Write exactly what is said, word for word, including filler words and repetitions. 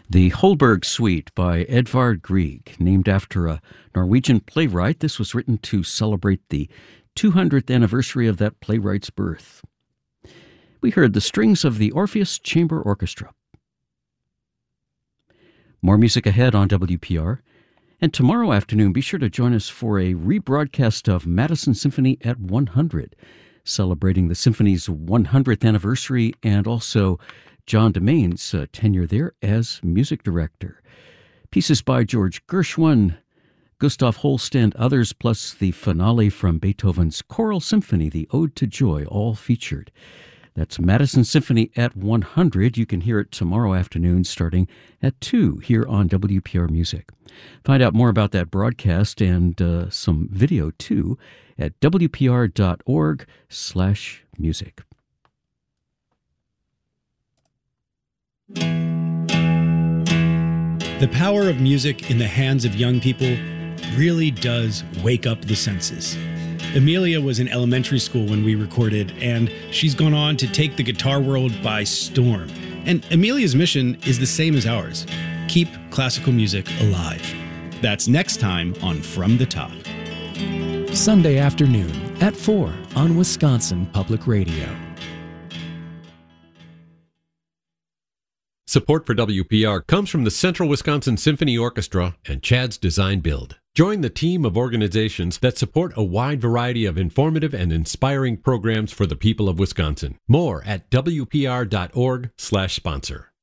The Holberg Suite by Edvard Grieg, named after a Norwegian playwright. This was written to celebrate the two hundredth anniversary of that playwright's birth. We heard the strings of the Orpheus Chamber Orchestra. More music ahead on W P R. And tomorrow afternoon, be sure to join us for a rebroadcast of Madison Symphony at one hundred, celebrating the symphony's one hundredth anniversary and also John DeMain's uh, tenure there as music director. Pieces by George Gershwin, Gustav Holst, and others, plus the finale from Beethoven's Choral Symphony, the Ode to Joy, all featured. That's Madison Symphony at one hundred. You can hear it tomorrow afternoon starting at two here on W P R Music. Find out more about that broadcast and uh, some video, too, at W P R dot org slash music. The power of music in the hands of young people really does wake up the senses. Amelia was in elementary school when we recorded, and she's gone on to take the guitar world by storm. And Amelia's mission is the same as ours: keep classical music alive. That's next time on From the Top. Sunday afternoon at four on Wisconsin Public Radio. Support for W P R comes from the Central Wisconsin Symphony Orchestra and Chad's Design Build. Join the team of organizations that support a wide variety of informative and inspiring programs for the people of Wisconsin. More at W P R dot org slash sponsor.